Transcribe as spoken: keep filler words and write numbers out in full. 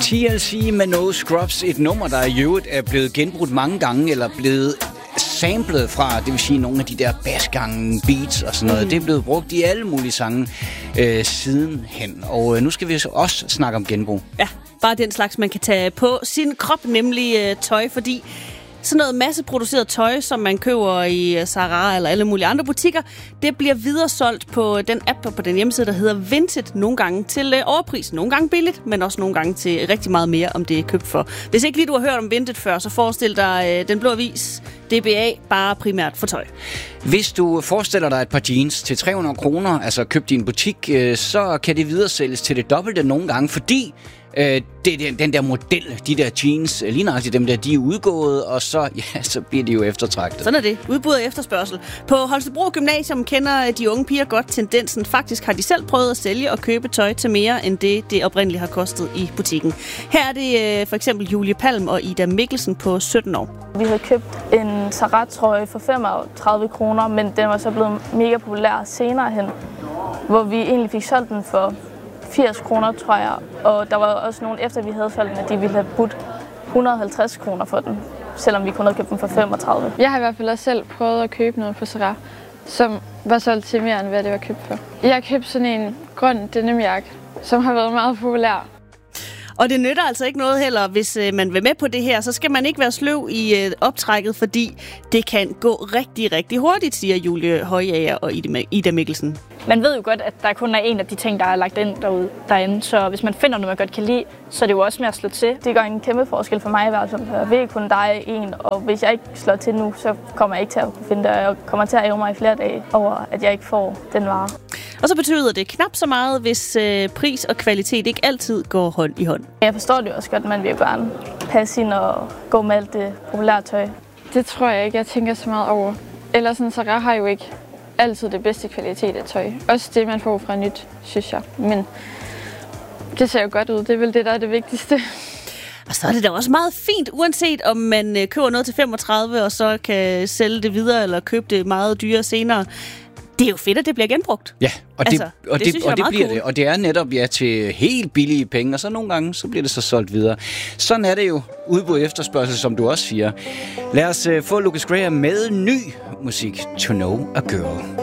T L C med No Scrubs, et nummer, der i øvrigt er blevet genbrugt mange gange, eller blevet samlet fra, det vil sige nogle af de der basgange, beats og sådan noget. Mm. Det er blevet brugt i alle mulige sange øh, sidenhen. Og øh, nu skal vi også snakke om genbrug. Ja, bare den slags, man kan tage på sin krop, nemlig øh, tøj, fordi sådan noget masseproduceret tøj, som man køber i Zara eller alle mulige andre butikker, det bliver videresolgt på den app og på den hjemmeside, der hedder Vinted, nogle gange til øh, overpris, nogle gange billigt, men også nogle gange til rigtig meget mere, om det er købt for. Hvis ikke lige du har hørt om Vinted før, så forestil dig øh, Den Blå Avis, D B A, bare primært for tøj. Hvis du forestiller dig et par jeans til tre hundrede kroner, altså købt i en butik, øh, så kan det videresælges til det dobbelte nogle gange, fordi Øh, det, den, den der model, de der jeans, lige nøjagtigt dem der, de er udgået, og så, ja, så bliver de jo eftertragtet. Sådan er det. Udbud og efterspørgsel. På Holstebro Gymnasium kender de unge piger godt tendensen. Faktisk har de selv prøvet at sælge og købe tøj til mere, end det, det oprindeligt har kostet i butikken. Her er det øh, for eksempel Julie Palm og Ida Mikkelsen på sytten år. Vi havde købt en Zara-trøje for femogtredive kroner, men den var så blevet mega populær senere hen, hvor vi egentlig fik solgt den for firs kroner, tror jeg. Og der var også nogen, efter vi havde solgt den, at de ville have budt et hundrede og halvtreds kroner for den, selvom vi kun havde købt den for femogtredive. Jeg har i hvert fald også selv prøvet at købe noget på Zara, som var solgt til mere, end hvad det var købt for. Jeg har købt sådan en grøn denimjakke, som har været meget populær. Og det nytter altså ikke noget heller, hvis øh, man vil med på det her, så skal man ikke være sløv i øh, optrækket, fordi det kan gå rigtig, rigtig hurtigt, siger Julie Højager og Ida Mikkelsen. Man ved jo godt, at der kun er en af de ting, der er lagt ind derude, derinde, så hvis man finder noget, man godt kan lide, så er det jo også med at slå til. Det gør en kæmpe forskel for mig i hvert fald. Jeg ved kun, der er en, og hvis jeg ikke slår til nu, så kommer jeg ikke til at kunne finde det, og jeg kommer til at æve mig i flere dage over, at jeg ikke får den vare. Og så betyder det knap så meget, hvis øh, pris og kvalitet ikke altid går hånd i hånd. Jeg forstår det også godt, man vil jo gerne passe ind og gå med alt det populære tøj. Det tror jeg ikke, jeg tænker så meget over. Eller sådan, Zara har jo ikke altid det bedste kvalitet af tøj. Også det, man får fra nyt, synes jeg. Men det ser jo godt ud. Det er vel det, der er det vigtigste. Og så er det da også meget fint, uanset om man køber noget til femogtredive, og så kan sælge det videre, eller købe det meget dyrere senere. Det er jo fedt, at det bliver genbrugt. Ja, og det, altså, og det, det, synes og jeg det bliver cool. det. Og det er netop ja, til helt billige penge, og så nogle gange så bliver det så solgt videre. Sådan er det jo. Udbud efterspørgsel, som du også siger. Lad os uh, få Lucas Graham med ny musik, To Know a Girl.